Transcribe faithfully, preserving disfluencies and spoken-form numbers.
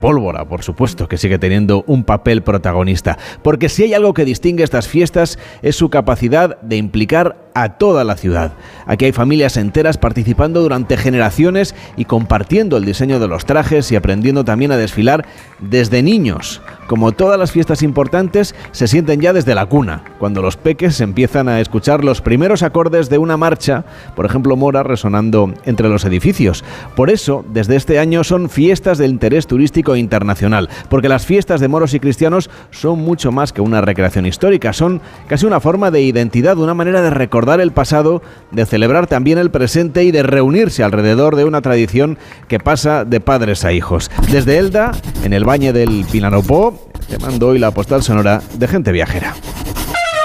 pólvora, por supuesto, que sigue teniendo un papel protagonista, porque si hay algo que distingue estas fiestas es su capacidad de implicar a toda la ciudad. Aquí hay familias enteras participando durante generaciones y compartiendo el diseño de los trajes y aprendiendo también a desfilar desde niños. Como todas las fiestas importantes, se sienten ya desde la cuna, cuando los peques empiezan a escuchar los primeros acordes de una marcha, por ejemplo Mora, resonando entre los edificios. Por eso, desde este año son fiestas de interés turístico internacional, porque las fiestas de moros y cristianos son mucho más que una recreación histórica, son casi una forma de identidad, una manera de recordar el pasado, de celebrar también el presente y de reunirse alrededor de una tradición que pasa de padres a hijos. Desde Elda, en el Valle del Vinalopó, te mando hoy la postal sonora de Gente Viajera.